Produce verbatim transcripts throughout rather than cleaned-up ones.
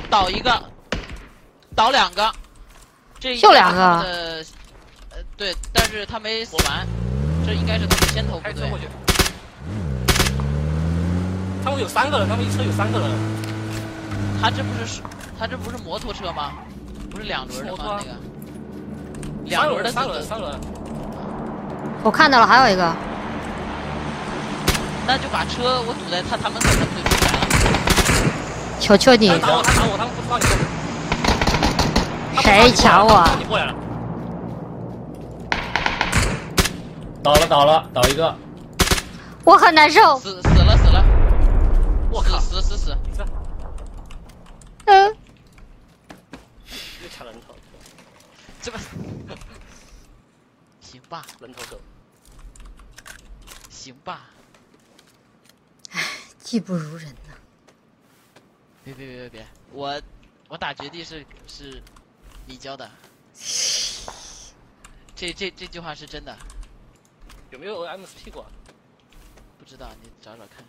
倒一个，倒两个，这就两个。 呃，对，但是他没死完，这应该是他们先头部队。 他们有三个人，他们一车有三个人。 他这不是他这不是摩托车吗？不是两轮的吗？那个两轮的三轮三轮。 我看到了，还有一个。 那就把车我堵在他他门口，他们就追赶了。 求求你！ 他打我，他打我，他们不知道你过来。 谁抢我？ 你过来了。 倒了倒了倒一个。 我很难受。 死死了死了。 我靠！ 死死死！ 你这。 嗯。 又抢人头。 这个。行吧。 人头狗。 行吧。 唉，技不如人呐。 别别别别别！我我打绝地是是你教的。这这这句话是真的。 有没有 M S P 过？ 不知道，你找找看。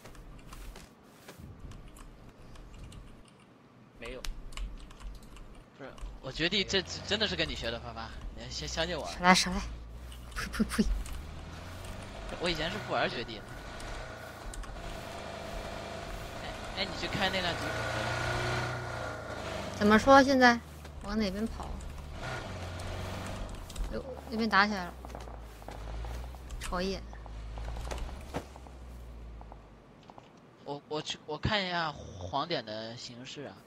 没有。 不是，我绝地这真的是跟你学的，发发，你先相信我。 少来少来！呸呸呸！ 我以前是不玩绝地的。哎哎，你去开那辆吉普。 怎么说？现在往哪边跑？哟，那边打起来了。瞅一眼。 我我去我看一下黄点的形势啊。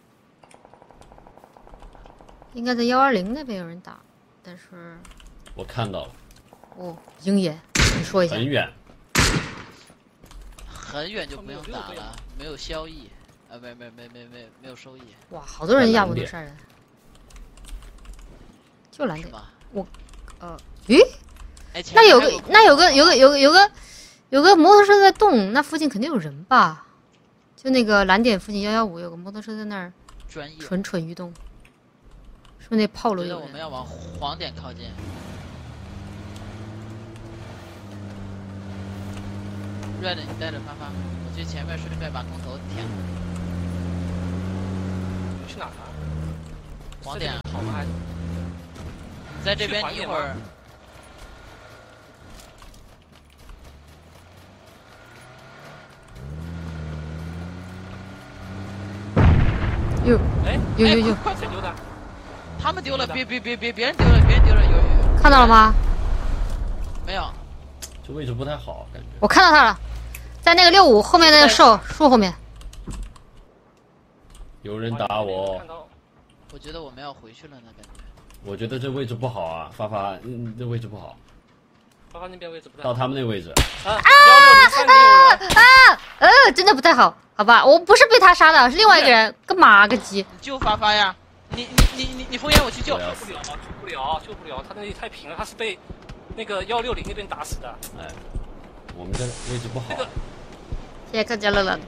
应该在幺二零那边有人打，但是。 我看到了。 哦，鹰眼，你说一下。 很远。 很远就不用打了，没有效益，啊，没没没没没没有收益。 哇，好多人亚文都杀人。就蓝点。我，呃，咦？那有个，那有个，有个，有个，有个，有个摩托车在动，那附近肯定有人吧？就那个蓝点附近幺幺五有个摩托车在那儿，蠢蠢欲动。是不是那炮楼有人？ 我们要往黄点靠近。Red， 你带着发发，我去前面顺便把空投填了。 你去哪儿了？ 黄点好吗？ 你在这边，你一会儿。 有， 哎， 有有有， 快谁丢的？ 他们丢了，别别别别别人丢了，别人丢了，有有有。 看到了吗？ 没有。 这位置不太好，感觉。 我看到他了，在那个六五后面那个树树后面。 有人打我。 我觉得我们要回去了呢，感觉。 我觉得这位置不好啊，发发，嗯，这位置不好。 发发那边位置不太好。到他们那位置。 啊啊啊啊！呃，真的不太好，好吧？我不是被他杀的，是另外一个人，个马个鸡。 你救发发呀！你你你你你封烟，我去救。 救不了，救不了，救不了，他那里太平了，他是被那个幺六零那边打死的。 哎，我们这位置不好。 那个， 谢谢客家乐乐。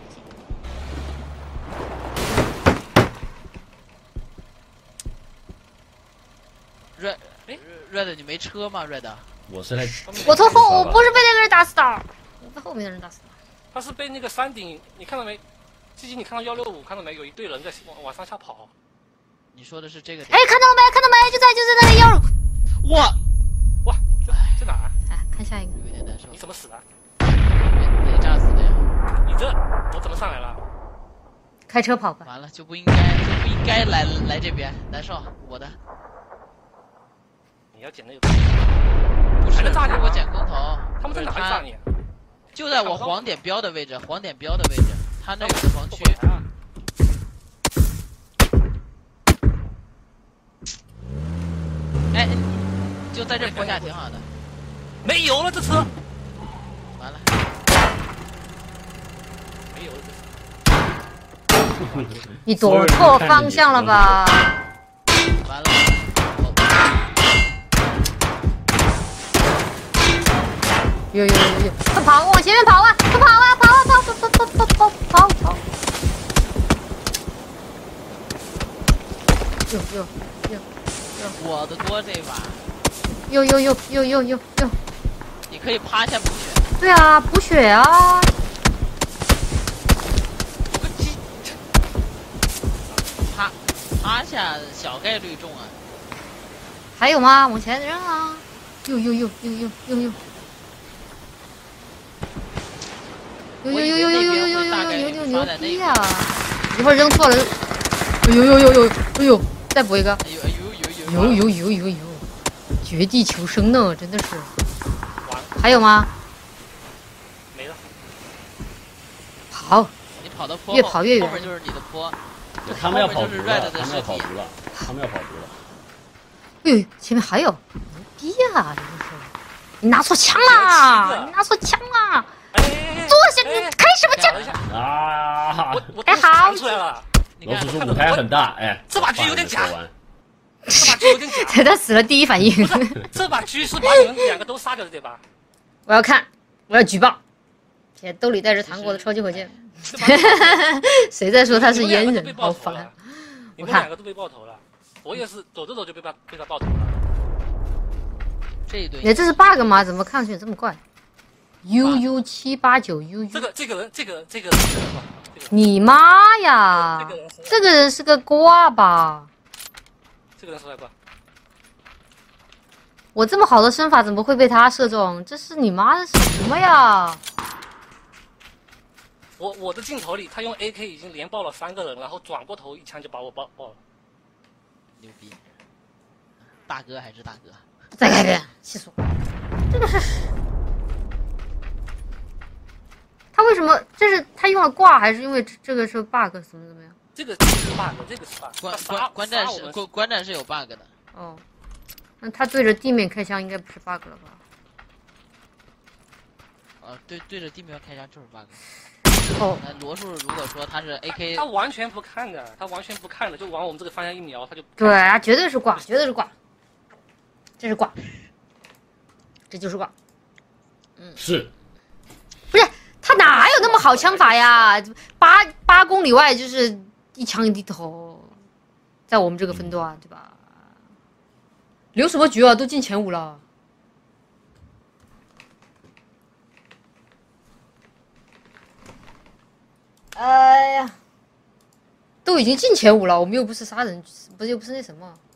Red， 哎 ，Red， 你没车吗 ？Red， 我是来， 我从后，我不是被那个人打死的，我被后面的人打死的。 他是被那个山顶，你看到没？基基，你看到幺六五看到没？有一队人在往往上下跑。 你说的是这个？ 哎，看到了没？看到没？就在就在那个幺。 哇哇，这这哪儿？ 哎，看下一个。 有点难受。 你怎么死的？ 被被炸死的呀！ 你这我怎么上来了？ 开车跑吧。 完了，就不应该就不应该来来这边，难受，我的。 你要捡那个， 不是炸你， 我捡空投。 他们在哪里炸你？ 就在我黄点标的位置，黄点标的位置，他那个是黄区。哎，就在这坡下挺好的。 没油了，这车。 完了。 没油了， 这车。你躲错方向了吧？ 完了。 有有有有，快跑，往前面跑啊！快跑啊！跑啊跑跑跑跑跑跑跑！有有有有， 我的多这把。 有有有有有有有。 你可以趴下补血。 对啊，补血啊！ 趴趴下小概率中啊。 还有吗？往前扔啊！呦呦呦呦呦呦呦！呦呦呦呦呦呦呦呦呦呦呦牛逼呀！一会儿扔错了，哎呦呦呦呦哎呦！再补一个！ 哎呦哎呦呦呦！ 呦呦呦呦呦！绝地求生呢，真的是。还有吗？ 没了。 跑！ 你跑到坡越跑越远， 后面就是你的坡。 他们要跑就是 Red 的他们要跑尸体毒了，他们要跑毒了。 哎呦，前面还有，牛逼呀！真的是，你拿错枪啦！你拿错枪啦！坐下，你开什么枪？ 啊！ 我我哎好出来了。 老鼠说舞台很大，哎， 这把狙有点假。这把狙有点假。 才他死了第一反应。 这把狙是把你们两个都杀掉的对吧？ 我要看，我要举报。且兜里带着糖果的超级火箭。谁在说他是阉人？好烦！ 你们两个都被爆头了，我也是走着走就被他被他爆头了。 这一堆， 哎，这是 bug 吗？怎么看上去这么怪 ？U U 七八九 U U。 这个这个人，这个这个人， 你妈呀！ 这个人， 这个人是个挂吧？ 这个人是挂。 我这么好的身法怎么会被他射中？这是你妈的什么呀？ 我我的镜头里，他用 A K 已经连爆了三个人，然后转过头一枪就把我爆爆了， 牛逼！大哥还是大哥。 再改变，气死我！这个是他为什么？这是他用了挂，还是因为这个是 bug 怎么怎么样？ 这个这个是 bug，这个是 bug。 观观观战是观观战是有 bug 的。 哦，那他对着地面开枪应该不是 bug 了吧？ 呃，对对着地面开枪就是 bug。 哦， 那罗叔如果说他是 A K， 他完全不看的，他完全不看的，就往我们这个方向一瞄，他就对啊，绝对是挂，绝对是挂，这是挂，这就是挂。 嗯，是， 不是他哪有那么好枪法呀？八八公里外就是一枪一低头，在我们这个分段，对吧？留什么局啊？都进前五了。哎呀，都已经进前五了，我们又不是杀人，不是又不是那什么。